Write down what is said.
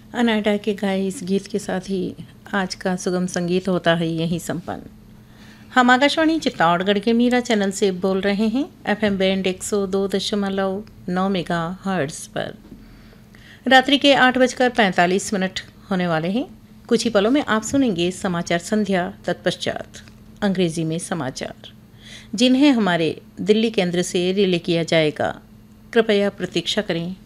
अनाडा के गाए इस गीत के साथ ही आज का सुगम संगीत होता है यहीं संपन्न। हम आकाशवाणी चित्तौड़गढ़ के मीरा चैनल से बोल रहे हैं एफएम बैंड 102.9 मेगा हर्ट्ज पर। रात्रि के 8:45 होने वाले हैं। कुछ ही पलों में आप सुनेंगे समाचार संध्या, तत्पश्चात अंग्रेजी में समाचार जिन्हें हमारे दिल्ली केंद्र से रिले किया जाएगा। कृपया प्रतीक्षा करें।